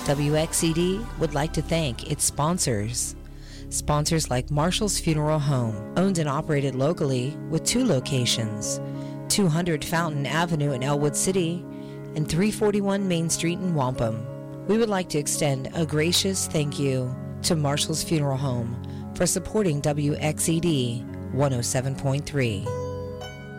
WXED would like to thank its sponsors. Sponsors like Marshall's Funeral Home, owned and operated locally with 2 locations, 200 Fountain Avenue in Elwood City and 341 Main Street in Wampum. We would like to extend a gracious thank you to Marshall's Funeral Home for supporting WXED 107.3.